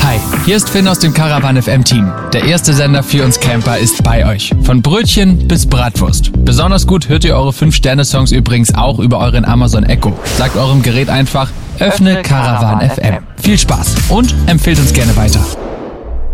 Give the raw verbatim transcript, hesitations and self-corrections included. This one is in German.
Hi, hier ist Finn aus dem Caravan F M Team. Der erste Sender für uns Camper ist bei euch. Von Brötchen bis Bratwurst. Besonders gut hört ihr eure fünf Sterne Songs übrigens auch über euren Amazon Echo. Sagt eurem Gerät einfach, öffne, öffne Caravan, Caravan F M. F M. Viel Spaß und empfehlt uns gerne weiter.